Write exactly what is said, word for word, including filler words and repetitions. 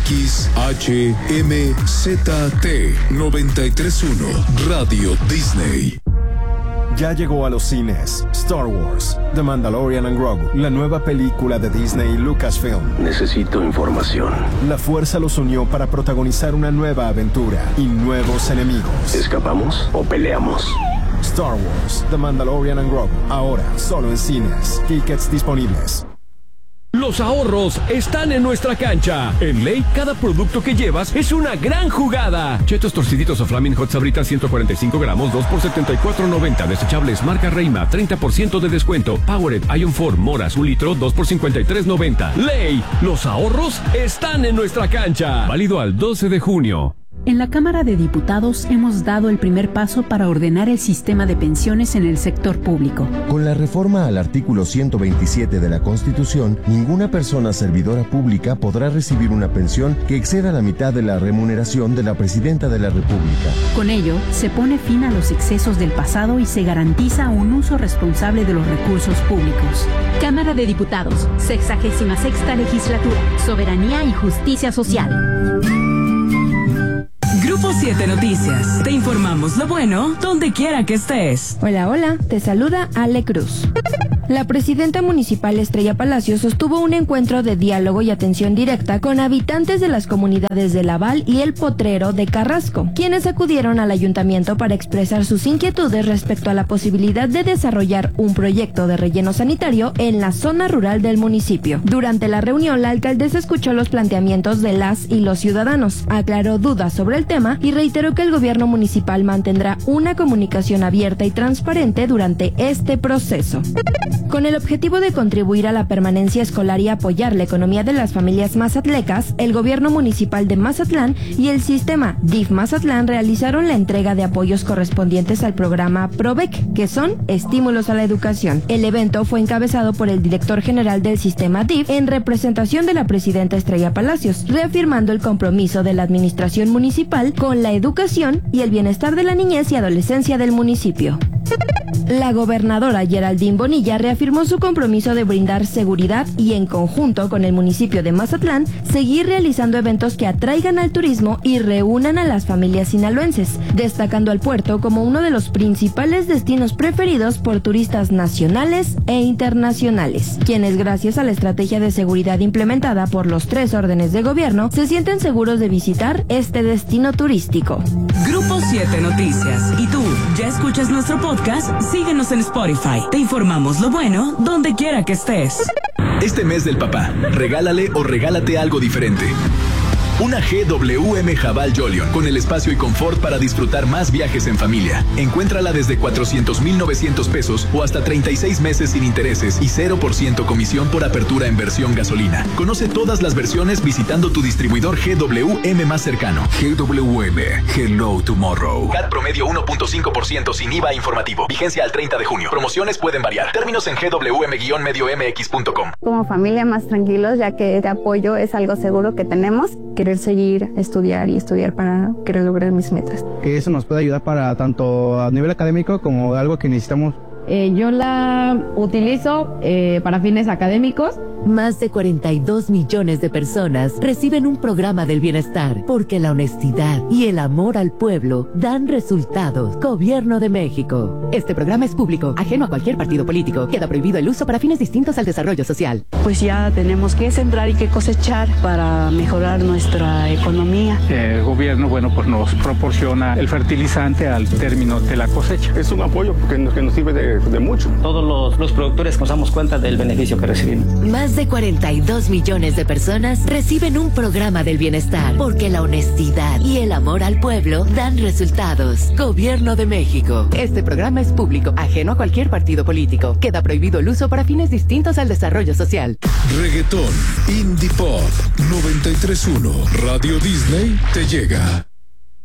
X H M Z T noventa y tres punto uno Radio Disney. Ya llegó a los cines Star Wars, The Mandalorian and Grogu, la nueva película de Disney y Lucasfilm. Necesito información. La fuerza los unió para protagonizar una nueva aventura y nuevos enemigos. ¿Escapamos o peleamos? Star Wars, The Mandalorian and Grogu, ahora solo en cines. Tickets disponibles. Los ahorros están en nuestra cancha. En Ley, cada producto que llevas es una gran jugada. Chetos torciditos o Flaming Hot Sabritas ciento cuarenta y cinco gramos, dos por setenta y cuatro noventa. Desechables marca Reima, treinta por ciento de descuento. Powered Ion cuatro Moras, un litro, dos por cincuenta y tres noventa. Ley, los ahorros están en nuestra cancha. Válido al doce de junio. En la Cámara de Diputados hemos dado el primer paso para ordenar el sistema de pensiones en el sector público. Con la reforma al artículo ciento veintisiete de la Constitución, ninguna persona servidora pública podrá recibir una pensión que exceda la mitad de la remuneración de la Presidenta de la República. Con ello, se pone fin a los excesos del pasado y se garantiza un uso responsable de los recursos públicos. Cámara de Diputados, sexagésima sexta legislatura, soberanía y justicia social. Grupo siete Noticias. Te informamos lo bueno donde quiera que estés. Hola, hola. Te saluda Ale Cruz. La presidenta municipal Estrella Palacios sostuvo un encuentro de diálogo y atención directa con habitantes de las comunidades de Laval y El Potrero de Carrasco, quienes acudieron al ayuntamiento para expresar sus inquietudes respecto a la posibilidad de desarrollar un proyecto de relleno sanitario en la zona rural del municipio. Durante la reunión, la alcaldesa escuchó los planteamientos de las y los ciudadanos, aclaró dudas sobre el tema y reiteró que el gobierno municipal mantendrá una comunicación abierta y transparente durante este proceso. Con el objetivo de contribuir a la permanencia escolar y apoyar la economía de las familias mazatlecas, el gobierno municipal de Mazatlán y el sistema D I F Mazatlán realizaron la entrega de apoyos correspondientes al programa PROVEC, que son estímulos a la educación. El evento fue encabezado por el director general del sistema D I F en representación de la presidenta Estrella Palacios, reafirmando el compromiso de la administración municipal con la educación y el bienestar de la niñez y adolescencia del municipio. La gobernadora Geraldine Bonilla reafirmó su compromiso de brindar seguridad y, en conjunto con el municipio de Mazatlán, seguir realizando eventos que atraigan al turismo y reúnan a las familias sinaloenses, destacando al puerto como uno de los principales destinos preferidos por turistas nacionales e internacionales, quienes, gracias a la estrategia de seguridad implementada por los tres órdenes de gobierno, se sienten seguros de visitar este destino turístico. Grupo siete Noticias. ¿Y tú, ya escuchas nuestro podcast? Síguenos en Spotify. Te informamos lo bueno donde quiera que estés. Este mes del papá, regálale o regálate algo diferente. Una G W M Jabal Jolion, con el espacio y confort para disfrutar más viajes en familia. Encuéntrala desde cuatrocientos mil novecientos pesos o hasta treinta y seis meses sin intereses y cero por ciento comisión por apertura en versión gasolina. Conoce todas las versiones visitando tu distribuidor G W M más cercano. G W M, Hello Tomorrow. C A T promedio uno punto cinco por ciento sin I V A informativo. Vigencia al treinta de junio. Promociones pueden variar. Términos en G W M medio M X punto com. Como familia más tranquilos, ya que este apoyo es algo seguro que tenemos. Querer seguir, estudiar y estudiar para querer lograr mis metas. Que eso nos puede ayudar para tanto a nivel académico como algo que necesitamos. Eh, yo la utilizo eh, para fines académicos. Más de cuarenta y dos millones de personas reciben un programa del bienestar porque la honestidad y el amor al pueblo dan resultados. Gobierno de México. Este programa es público, ajeno a cualquier partido político. Queda prohibido el uso para fines distintos al desarrollo social. Pues ya tenemos que sembrar y que cosechar para mejorar nuestra economía. El gobierno, bueno, pues nos proporciona el fertilizante al término de la cosecha. Es un apoyo que nos, que nos sirve de, de mucho. Todos los, los productores nos damos cuenta del beneficio que recibimos. Más de cuarenta y dos millones de personas reciben un programa del bienestar porque la honestidad y el amor al pueblo dan resultados. Gobierno de México. Este programa es público, ajeno a cualquier partido político. Queda prohibido el uso para fines distintos al desarrollo social. Reggaetón, Indie Pop, noventa y tres punto uno Radio Disney te llega.